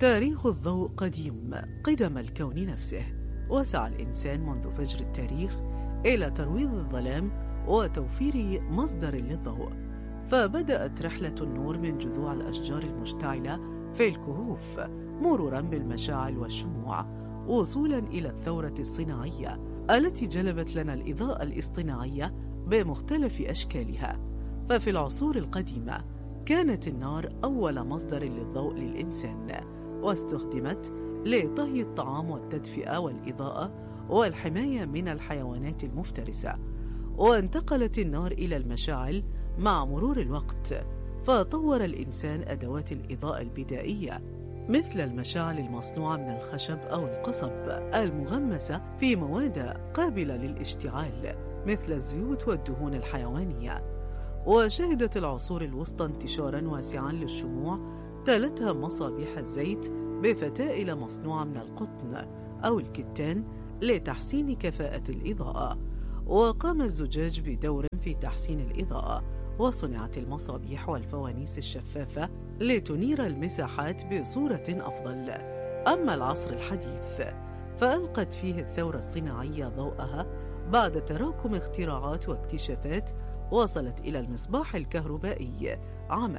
تاريخ الضوء قديم قدم الكون نفسه، وسعى الإنسان منذ فجر التاريخ إلى ترويض الظلام وتوفير مصدر للضوء. فبدأت رحلة النور من جذوع الأشجار المشتعلة في الكهوف، مرورا بالمشاعل والشموع، وصولا إلى الثورة الصناعية التي جلبت لنا الإضاءة الاصطناعية بمختلف أشكالها. ففي العصور القديمة كانت النار أول مصدر للضوء للإنسان، واستخدمت لطهي الطعام والتدفئة والإضاءة والحماية من الحيوانات المفترسة. وانتقلت النار إلى المشاعل مع مرور الوقت، فطور الإنسان أدوات الإضاءة البدائية مثل المشاعل المصنوعة من الخشب أو القصب المغمسة في مواد قابلة للاشتعال مثل الزيوت والدهون الحيوانية. وشهدت العصور الوسطى انتشارا واسعا للشموع، تلتها مصابيح الزيت بفتائل مصنوعة من القطن أو الكتان لتحسين كفاءة الإضاءة. وقام الزجاج بدور في تحسين الإضاءة، وصنعت المصابيح والفوانيس الشفافة لتنير المساحات بصورة أفضل. أما العصر الحديث فألقت فيه الثورة الصناعية ضوءها بعد تراكم اختراعات واكتشافات وصلت إلى المصباح الكهربائي عام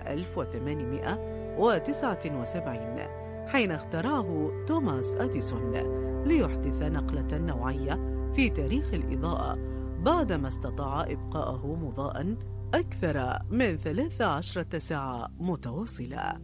1879 حين اخترعه توماس أديسون ليحدث نقلة نوعية في تاريخ الإضاءة، بعدما استطاع إبقاءه مضاءً أكثر من 13 ساعة متواصلة.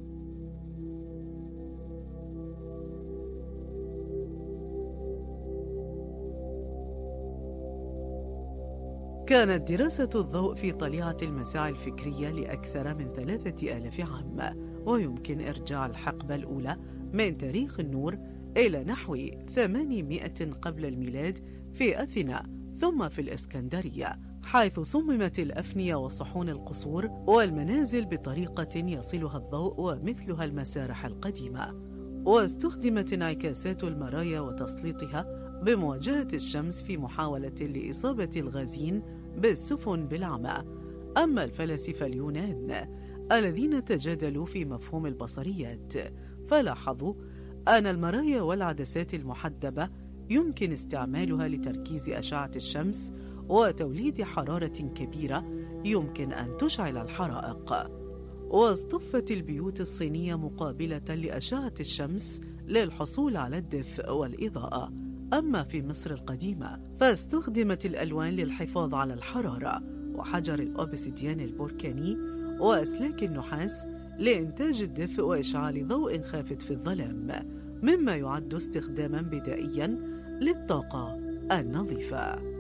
كانت دراسة الضوء في طليعة المساعي الفكرية لأكثر من 3000 عام، ويمكن إرجاع الحقبة الأولى من تاريخ النور إلى نحو 800 قبل الميلاد في أثينا، ثم في الإسكندرية، حيث صممت الأفنية وصحون القصور والمنازل بطريقة يصلها الضوء ومثلها المسارح القديمة. واستخدمت انعكاسات المرايا وتسليطها بمواجهة الشمس في محاولة لإصابة الغازين بالسفن بالعمى. أما الفلاسفة اليونان الذين تجادلوا في مفهوم البصريات فلاحظوا أن المرايا والعدسات المحدبة يمكن استعمالها لتركيز أشعة الشمس وتوليد حرارة كبيرة يمكن أن تشعل الحرائق. واصطفت البيوت الصينية مقابلة لأشعة الشمس للحصول على الدفء والإضاءة. أما في مصر القديمة فاستخدمت الألوان للحفاظ على الحرارة، وحجر الأوبسيديان البركاني وأسلاك النحاس لإنتاج الدفء وإشعال ضوء خافت في الظلام، مما يعد استخداما بدائيا للطاقة النظيفة.